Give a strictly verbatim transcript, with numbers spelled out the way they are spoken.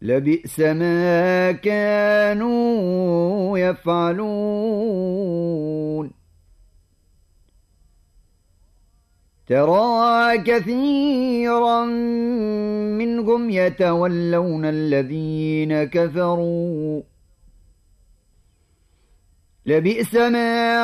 لبئس ما كانوا يفعلون ترى كثيرا منهم يتولون الذين كفروا لبئس ما